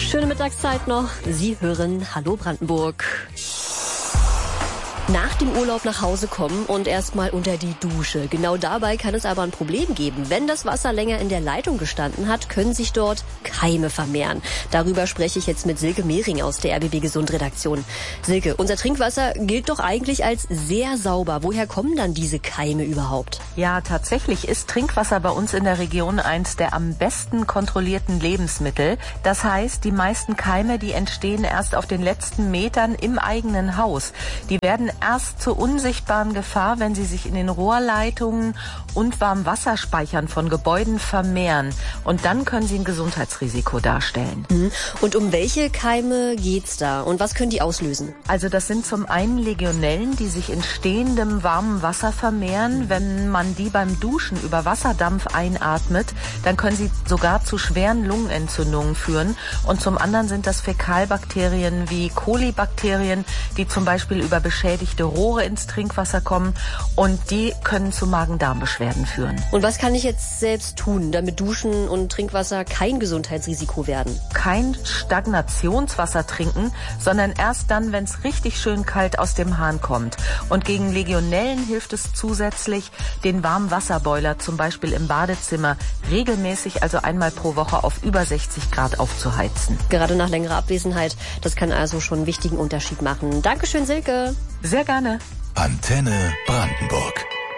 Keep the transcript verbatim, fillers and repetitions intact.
Schöne Mittagszeit noch. Sie hören Hallo Brandenburg. Nach dem Urlaub nach Hause kommen und erstmal unter die Dusche. Genau dabei kann es aber ein Problem geben. Wenn das Wasser länger in der Leitung gestanden hat, können sich dort Keime vermehren. Darüber spreche ich jetzt mit Silke Mehring aus der R B B Gesund Redaktion. Silke, unser Trinkwasser gilt doch eigentlich als sehr sauber. Woher kommen dann diese Keime überhaupt? Ja, tatsächlich ist Trinkwasser bei uns in der Region eins der am besten kontrollierten Lebensmittel. Das heißt, die meisten Keime, die entstehen erst auf den letzten Metern im eigenen Haus. Die werden erst zur unsichtbaren Gefahr, wenn sie sich in den Rohrleitungen und Warmwasserspeichern von Gebäuden vermehren. Und dann können sie ein Gesundheitsrisiko darstellen. Und um welche Keime geht's da? Und was können die auslösen? Also das sind zum einen Legionellen, die sich in stehendem warmem Wasser vermehren. Wenn man die beim Duschen über Wasserdampf einatmet, dann können sie sogar zu schweren Lungenentzündungen führen. Und zum anderen sind das Fäkalbakterien wie Kolibakterien, die zum Beispiel über beschädigte Rohre ins Trinkwasser kommen, und die können zu Magen-Darm-Beschwerden führen. Und was kann ich jetzt selbst tun, damit Duschen und Trinkwasser kein Gesundheitsrisiko werden? Kein Stagnationswasser trinken, sondern erst dann, wenn es richtig schön kalt aus dem Hahn kommt. Und gegen Legionellen hilft es zusätzlich, den warmen Wasserboiler zum Beispiel im Badezimmer regelmäßig, also einmal pro Woche, auf über sechzig Grad aufzuheizen. Gerade nach längerer Abwesenheit, das kann also schon einen wichtigen Unterschied machen. Dankeschön, Silke. Sehr gerne. Antenne Brandenburg.